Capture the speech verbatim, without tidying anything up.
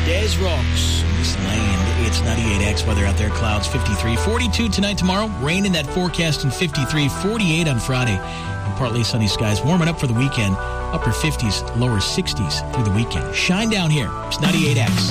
Des Rocks, Miss Land. It's ninety-eight X weather out there. Clouds fifty-three. forty-two tonight, tomorrow. Rain in that forecast and fifty-three. forty-eight on Friday. And partly sunny skies. Warming up for the weekend. Upper fifties, lower sixties through the weekend. Shine down here. It's ninety-eight X.